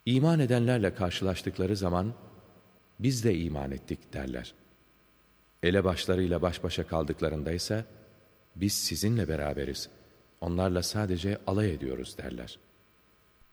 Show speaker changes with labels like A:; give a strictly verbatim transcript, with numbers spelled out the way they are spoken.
A: İman edenlerle karşılaştıkları zaman, biz de iman ettik derler. Elebaşlarıyla baş başa kaldıklarında ise, biz sizinle beraberiz, onlarla sadece alay ediyoruz derler.